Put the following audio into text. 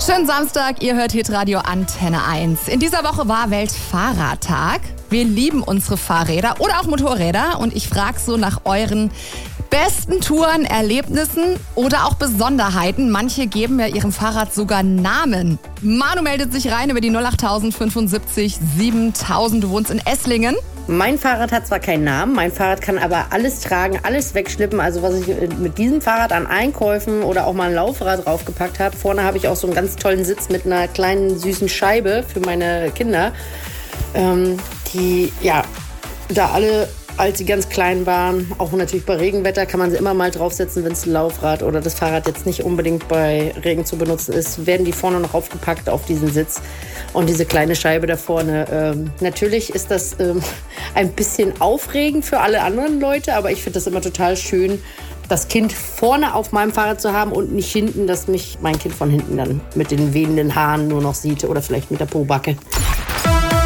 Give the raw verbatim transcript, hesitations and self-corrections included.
Schönen Samstag, ihr hört Hitradio Antenne eins. In dieser Woche war Weltfahrradtag. Wir lieben unsere Fahrräder oder auch Motorräder und ich frage so nach euren besten Touren, Erlebnissen oder auch Besonderheiten. Manche geben ja ihrem Fahrrad sogar Namen. Manu meldet sich rein über die null acht fünfundsiebzig siebentausend. Du wohnst in Esslingen. Mein Fahrrad hat zwar keinen Namen, mein Fahrrad kann aber alles tragen, alles wegschleppen. Also was ich mit diesem Fahrrad an Einkäufen oder auch mal ein Laufrad draufgepackt habe. Vorne habe ich auch so einen ganz tollen Sitz mit einer kleinen süßen Scheibe für meine Kinder, ähm, die ja da alle, als sie ganz klein waren, auch natürlich bei Regenwetter kann man sie immer mal draufsetzen, wenn es ein Laufrad oder das Fahrrad jetzt nicht unbedingt bei Regen zu benutzen ist, werden die vorne noch aufgepackt auf diesen Sitz. Und diese kleine Scheibe da vorne. Ähm, natürlich ist das ähm, ein bisschen aufregend für alle anderen Leute, aber ich finde das immer total schön, das Kind vorne auf meinem Fahrrad zu haben und nicht hinten, dass mich mein Kind von hinten dann mit den wehenden Haaren nur noch sieht oder vielleicht mit der Pobacke.